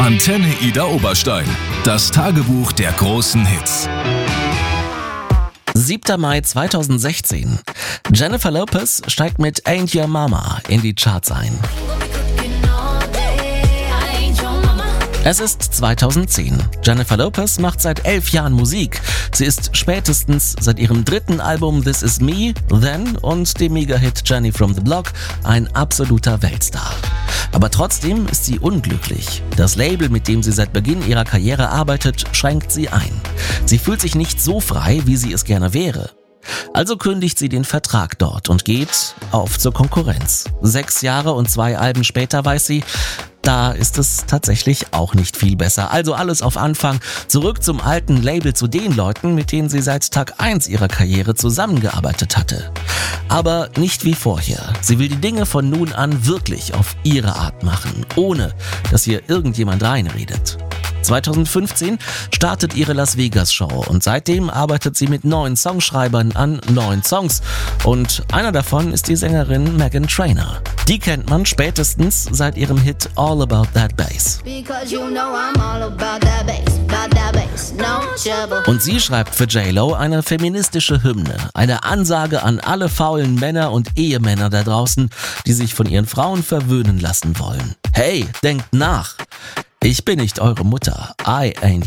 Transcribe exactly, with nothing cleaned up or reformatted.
Antenne Ida Oberstein. Das Tagebuch der großen Hits. siebter Mai zweitausendsechzehn. Jennifer Lopez steigt mit Ain't Your Mama in die Charts ein. Es ist zweitausendzehn. Jennifer Lopez macht seit elf Jahren Musik. Sie ist spätestens seit ihrem dritten Album This Is Me, Then und dem Mega-Hit Jenny from the Block ein absoluter Weltstar. Aber trotzdem ist sie unglücklich. Das Label, mit dem sie seit Beginn ihrer Karriere arbeitet, schränkt sie ein. Sie fühlt sich nicht so frei, wie sie es gerne wäre. Also kündigt sie den Vertrag dort und geht auf zur Konkurrenz. Sechs Jahre und zwei Alben später weiß sie, da ist es tatsächlich auch nicht viel besser. Also alles auf Anfang, zurück zum alten Label, zu den Leuten, mit denen sie seit Tag eins ihrer Karriere zusammengearbeitet hatte. Aber nicht wie vorher. Sie will die Dinge von nun an wirklich auf ihre Art machen, ohne dass hier irgendjemand reinredet. zweitausendfünfzehn startet ihre Las Vegas Show und seitdem arbeitet sie mit neun Songschreibern an neun Songs und einer davon ist die Sängerin Meghan Trainor. Die kennt man spätestens seit ihrem Hit All About That Bass. Und sie schreibt für J-Lo eine feministische Hymne, eine Ansage an alle faulen Männer und Ehemänner da draußen, die sich von ihren Frauen verwöhnen lassen wollen. Hey, denkt nach! Ich bin nicht eure Mutter. I ain't